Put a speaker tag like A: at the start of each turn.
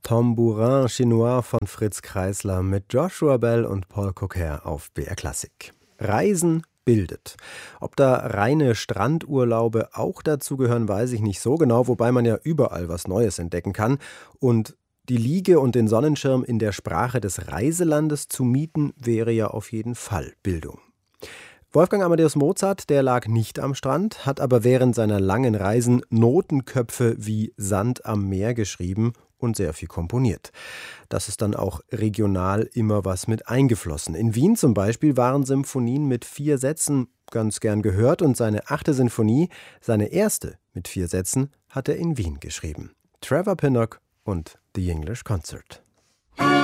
A: Tambourin Chinois von Fritz Kreisler mit Joshua Bell und Paul Coker auf BR Klassik. Reisen bildet. Ob da reine Strandurlaube auch dazu gehören, weiß ich nicht so genau, wobei man ja überall was Neues entdecken kann. Und die Liege und den Sonnenschirm in der Sprache des Reiselandes zu mieten, wäre ja auf jeden Fall Bildung. Wolfgang Amadeus Mozart, der lag nicht am Strand, hat aber während seiner langen Reisen Notenköpfe wie Sand am Meer geschrieben und sehr viel komponiert. Das ist dann auch regional immer was mit eingeflossen. In Wien zum Beispiel waren Symphonien mit 4 Sätzen ganz gern gehört und seine 8. Sinfonie, seine erste mit 4 Sätzen, hat er in Wien geschrieben. Trevor Pinnock und The English Concert.